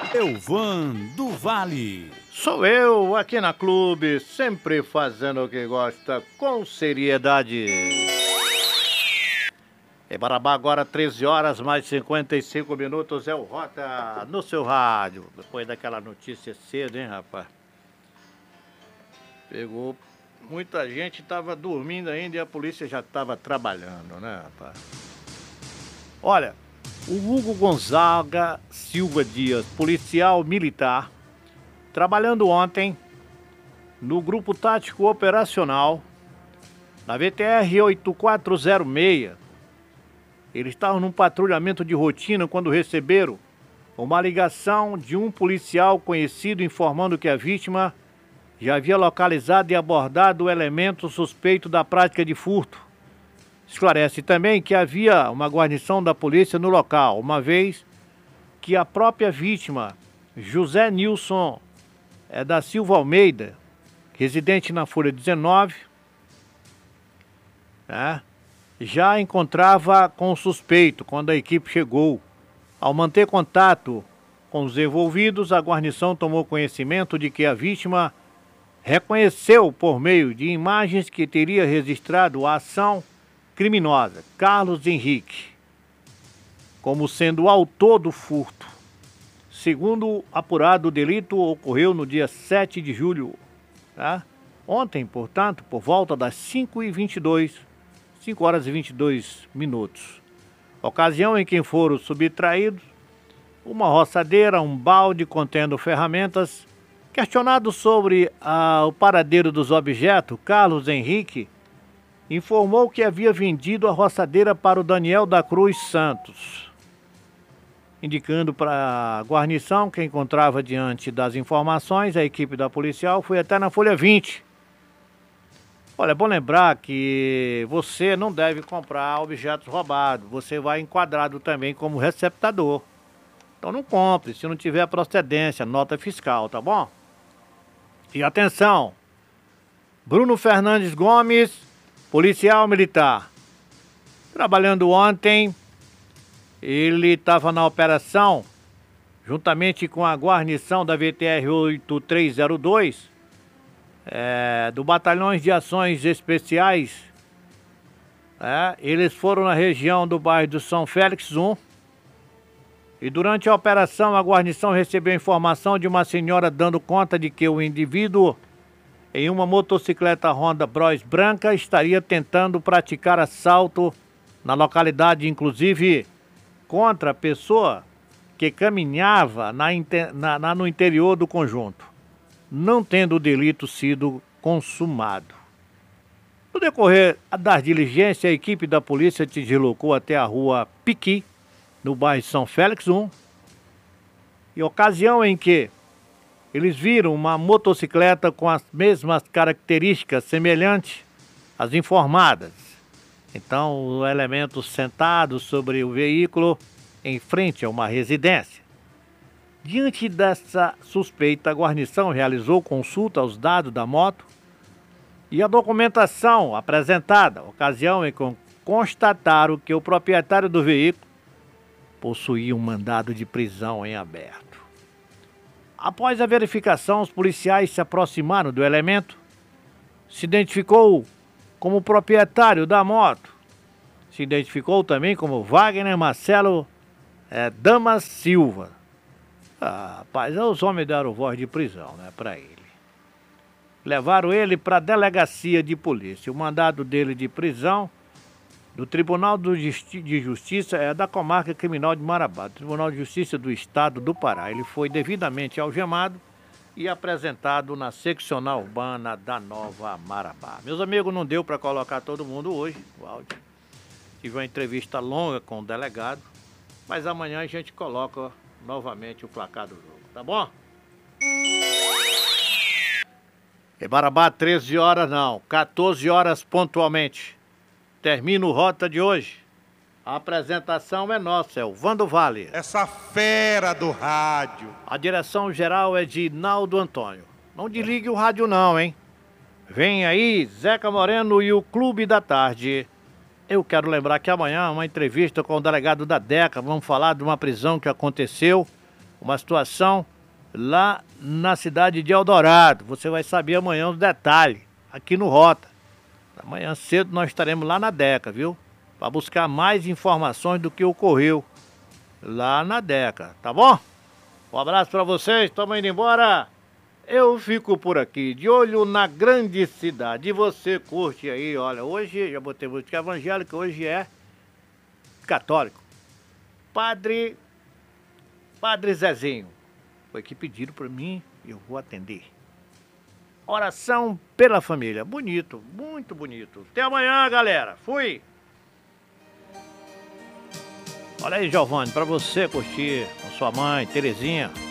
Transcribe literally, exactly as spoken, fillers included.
Elvan do Vale. Sou eu, aqui na Clube, sempre fazendo o que gosta, com seriedade. Em Marabá, agora treze horas, mais cinquenta e cinco minutos, é o Rota no seu rádio. Depois daquela notícia cedo, hein, rapaz? Pegou, muita gente estava dormindo ainda e a polícia já estava trabalhando, né, rapaz? Olha, o Hugo Gonzaga Silva Dias, policial militar, trabalhando ontem no Grupo Tático Operacional, na V T R oito quatro zero seis. Eles estavam num patrulhamento de rotina quando receberam uma ligação de um policial conhecido informando que a vítima já havia localizado e abordado o elemento suspeito da prática de furto. Esclarece também que havia uma guarnição da polícia no local, uma vez que a própria vítima, José Nilson é da Silva Almeida, residente na Folha dezenove, né, já encontrava com o suspeito quando a equipe chegou. Ao manter contato com os envolvidos, a guarnição tomou conhecimento de que a vítima reconheceu por meio de imagens que teria registrado a ação criminosa Carlos Henrique como sendo o autor do furto. Segundo apurado, o delito ocorreu no dia sete de julho, tá? Ontem, portanto, por volta das cinco e vinte e dois, cinco horas e vinte e dois minutos. Ocasião em que foram subtraídos uma roçadeira, um balde contendo ferramentas. Questionado sobre ah, o paradeiro dos objetos, Carlos Henrique informou que havia vendido a roçadeira para o Daniel da Cruz Santos, indicando para a guarnição que encontrava diante das informações. A equipe da policial foi até na Folha vinte. Olha, é bom lembrar que você não deve comprar objetos roubados, você vai enquadrado também como receptador. Então não compre se não tiver procedência, nota fiscal, tá bom? E atenção, Bruno Fernandes Gomes, policial militar, trabalhando ontem, ele estava na operação, juntamente com a guarnição da V T R oito três zero dois, é, do Batalhões de Ações Especiais. É, eles foram na região do bairro do São Félix um, e durante a operação a guarnição recebeu informação de uma senhora dando conta de que o indivíduo em uma motocicleta Honda Bros branca estaria tentando praticar assalto na localidade, inclusive contra a pessoa que caminhava na, na, na, no interior do conjunto, não tendo o delito sido consumado. No decorrer das diligências, a equipe da polícia se deslocou até a rua Piqui, no bairro São Félix um, e ocasião em que eles viram uma motocicleta com as mesmas características semelhantes às informadas. Então, o elemento sentado sobre o veículo em frente a uma residência. Diante dessa suspeita, a guarnição realizou consulta aos dados da moto e a documentação apresentada, ocasião em que constataram que o proprietário do veículo possuía um mandado de prisão em aberto. Após a verificação, os policiais se aproximaram do elemento, se identificou como proprietário da moto, se identificou também como Wagner Marcelo é, Damas Silva. Ah, rapaz, os homens deram voz de prisão, né, para ele. Levaram ele para a delegacia de polícia. O mandado dele de prisão do Tribunal de Justiça é da Comarca Criminal de Marabá, Tribunal de Justiça do Estado do Pará. Ele foi devidamente algemado e apresentado na seccional urbana da Nova Marabá. Meus amigos, não deu para colocar todo mundo hoje, o áudio. Tive uma entrevista longa com o delegado, mas amanhã a gente coloca novamente o placar do jogo, tá bom? Em Marabá, treze horas não, quatorze horas pontualmente. Termina o Rota de hoje. A apresentação é nossa, é o Vando Vale. Essa fera do rádio. A direção geral é de Naldo Antônio. Não desligue o rádio não, hein? Vem aí Zeca Moreno e o Clube da Tarde. Eu quero lembrar que amanhã uma entrevista com o delegado da DECA. Vamos falar de uma prisão que aconteceu. uma situação lá na cidade de Eldorado. Você vai saber amanhã os detalhes, aqui no Rota. Amanhã cedo nós estaremos lá na DECA, viu? Para buscar mais informações do que ocorreu lá na DECA, tá bom? Um abraço para vocês, estamos indo embora. Eu fico por aqui, de olho na grande cidade. E você curte aí, olha, hoje, já botei música evangélica, hoje é católico. Padre, Padre Zezinho. Foi que pediram para mim, eu vou atender. Oração pela família, bonito, muito bonito. Até amanhã, galera, fui! Olha aí, Giovanni, para você curtir com sua mãe, Terezinha.